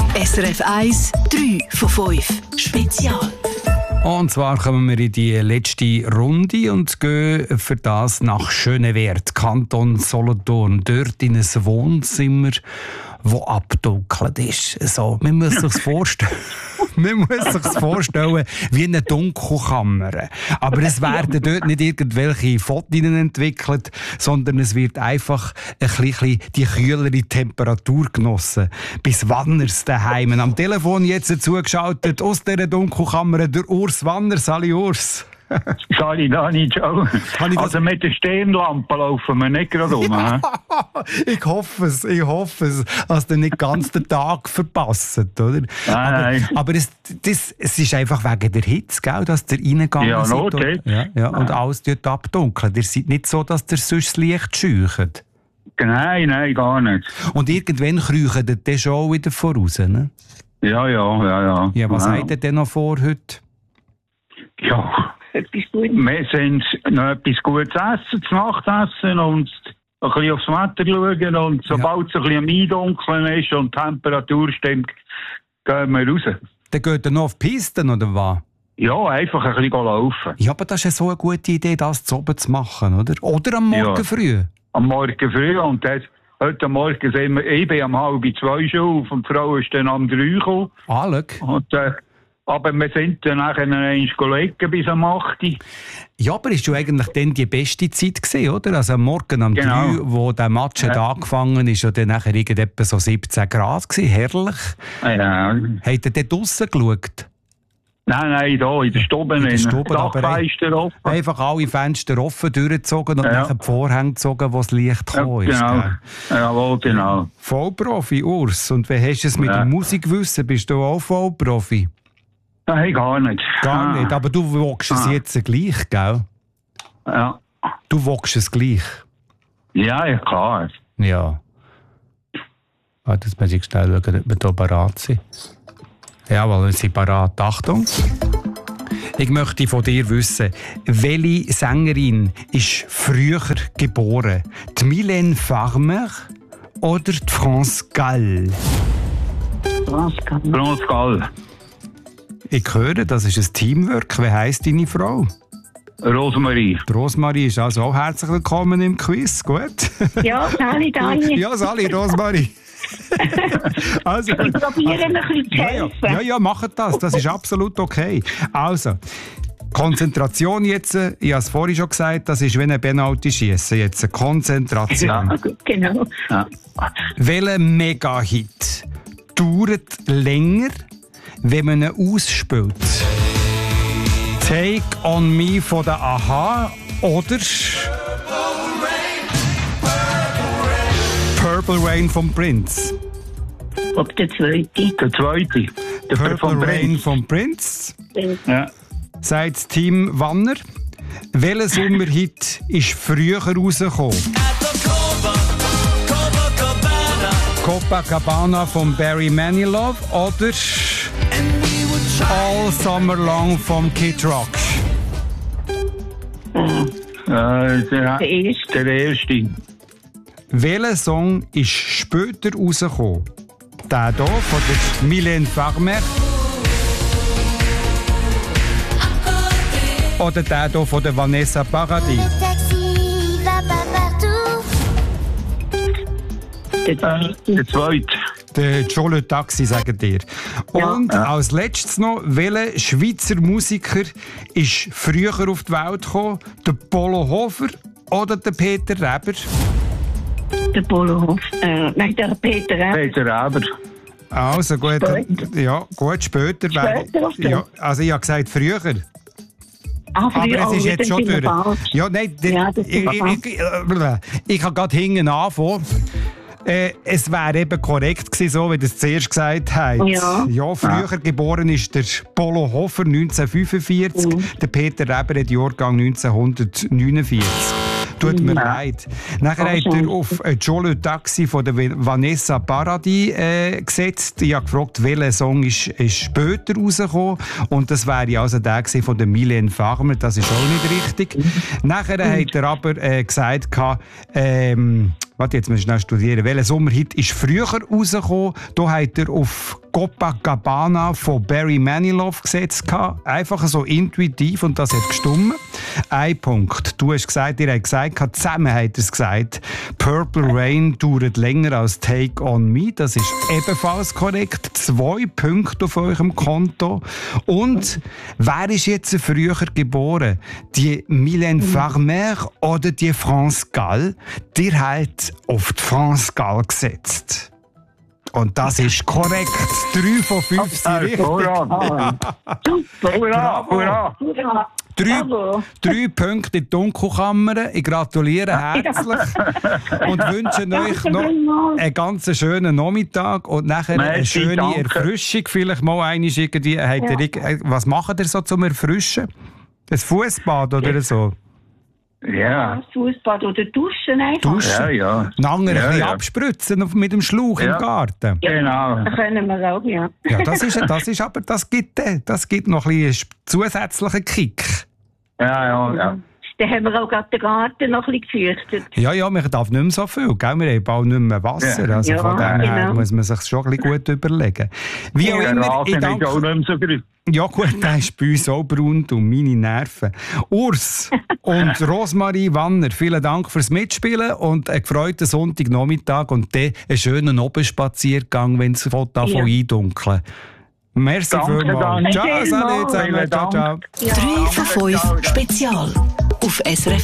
SRF 1, 3 von 5. Spezial. Und zwar kommen wir in die letzte Runde und gehen für das nach Schönewert, Kanton Solothurn. Dort in ein Wohnzimmer, das abgedunkelt ist. So, man muss sich vorstellen. Man muss sich vorstellen wie eine Dunkelkammer. Aber es werden dort nicht irgendwelche Fotos entwickelt, sondern es wird einfach ein bisschen die kühlere Temperatur genossen. Bis Wanners daheim. Am Telefon jetzt zugeschaltet aus dieser Dunkelkammer der Urs Wanner. Sali Urs. Sali, Dani, ciao. Also mit der Stirnlampe laufen wir nicht gerade um. Ja, ich hoffe es, dass ihr nicht ganz den Tag verpasst, oder? Nein. Aber es ist einfach wegen der Hitze, gell, dass ihr reingegangen seid. Ja, und alles dort abdunkelt. Ihr seid nicht so, dass ihr sonst das Licht scheucht. Nein, gar nicht. Und irgendwann kriechen ihr dann schon wieder voraus, ne? Ja. Ja, was habt ihr denn noch vor heute? Ja. Etwas Gutes. Wir sind noch etwas Gutes essen, zu Nachtessen und ein bisschen aufs Wetter schauen. Und sobald es ein bisschen am Eindunkeln ist und die Temperatur stimmt, gehen wir raus. Dann geht ihr noch auf die Pisten, oder was? Ja, einfach ein bisschen laufen. Ja, aber das ist ja so eine gute Idee, das zu oben zu machen, oder? Oder am Morgen früh? Am Morgen früh. Und heute Morgen sind wir, ich bin um 1:30 schon auf und die Frau ist dann um 3 gekommen. Und, aber wir sind dann nachher Kollegen bis am 8. Ja, aber ist schon eigentlich dann die beste Zeit gewesen, oder? Also am Morgen um 3, wo der Match angefangen ist, und dann nachher etwa so 17 Grad gewesen. Herrlich. Ja. Habt ihr dort draussen geschaut? Nein, da in der Stube. In der Stube, Dachfenster offen. Einfach alle Fenster offen durchgezogen und nachher die Vorhänge gezogen, wo das Licht gekommen ist. Genau. Jawohl, genau. Vollprofi, Urs. Und wie hast du es mit dem Musikwissen? Bist du auch Vollprofi? Nein, gar nicht. Gar nicht, aber du wagst es jetzt gleich, gell? Ja. Du wagst es gleich? Ja, klar. Ja. Warte, jetzt muss ich schnell schauen, ob wir hier parat sind. Jawohl, wir sind parat. Achtung! Ich möchte von dir wissen, welche Sängerin ist früher geboren? Die Mylène Farmer oder die France Gall? France Gall. Ich höre, das ist ein Teamwork. Wie heisst deine Frau? Rosmarie. Die Rosmarie ist also auch herzlich willkommen im Quiz. Gut? Ja, Sali, Dani. Ja, Sali, Rosmarie. Also, ich probiere ein bisschen zu helfen. Ja, macht das. Das ist absolut okay. Also, Konzentration jetzt. Ich habe es vorhin schon gesagt, das ist wie ein Penalty-Schiessen. Jetzt Konzentration. Ja, genau. Ja. Welcher Mega-Hit dauert länger, wenn man ihn ausspielt? Take on Me von der Aha oder Purple Rain vom Prince? Ob der zweite? Der zweite. Der Purple Rain vom Prince. Ja. Sagt das Team Wanner. Welcher Sommerhit ist früher rausgekommen? Copacabana von Barry Manilow oder All Summer Long vom Kid Rock? Der erste. Welcher Song ist später rausgekommen? Der hier von der Mylène Farmer oder der hier von der Vanessa Paradis? Der zweite. Der Joe Taxi, sagt ihr. Und als letztes noch, welcher Schweizer Musiker ist früher auf die Welt gekommen? Der Polo Hofer oder der Peter Reber? Der Polo Hofer. Nein, der Peter Reber. Peter Reber. Also gut, später. Ja, gut, später. Ja, also ich habe gesagt früher. Aber es ist jetzt schon durch. Ja, nein, ich habe gerade hinten angefangen. Es wäre eben korrekt gewesen, so wie du es zuerst gesagt hast. Ja, früher geboren ist der Polo Hofer 1945, der Peter Reber hat Jahrgang 1949. Tut mir leid. Nachher hat er auf Joe Taxi von der Vanessa Paradis gesetzt. Ich habe gefragt, welcher Song ist später rausgekommen. Und das wäre also der von der Mylène Farmer. Das ist auch nicht richtig. Nachher hat er aber gesagt, warte, jetzt muss ich schnell studieren. Welcher Sommerhit ist früher rausgekommen? Da hat er auf Copacabana von Barry Manilow gesetzt. Einfach so intuitiv und das hat gestimmt. Ein Punkt. Du hast gesagt, ihr habt gesagt, zusammen habt ihr es gesagt, Purple Rain dauert länger als Take On Me. Das ist ebenfalls korrekt. 2 Punkte auf eurem Konto. Und wer ist jetzt früher geboren? Die Mylène Farmer oder die France Gall? Die hat auf die France Gall gesetzt. Und das ist korrekt. 3 von 5 sind richtig. Hurra! Hurra! Hurra! 3 Punkte in die Dunkelkammer. Ich gratuliere herzlich und wünsche euch noch einen ganz schönen Nachmittag und nachher eine schöne Erfrischung. Vielleicht mal einmal irgendwie. Was macht ihr so zum Erfrischen? Ein Fußbad oder so? Ja. Fußbad oder Duschen einfach. Duschen? Ja. Nachher ein bisschen abspritzen mit dem Schlauch im Garten. Genau. Das können wir auch, ja. Ja, das gibt noch ein bisschen zusätzlichen Kick. Ja. Dann haben wir auch gerade den Garten noch ein bisschen gefürchtet. Ja, man darf nicht mehr so viel, gell? Wir haben bald nicht mehr Wasser. Ja. Also von dem her muss man sich schon ein bisschen gut überlegen. Wie auch immer, ich danke... auch nicht mehr so grün. Ja gut, der ist bei uns auch braun und meine Nerven. Urs und Rosmarie Wanner, vielen Dank fürs Mitspielen und einen gefreuten Sonntagnachmittag und dann einen schönen Abendspaziergang, wenn es davon eindunkeln. Merci vielmals. Ciao, salut zusammen. Ciao. 3 von 5 Spezial auf SRF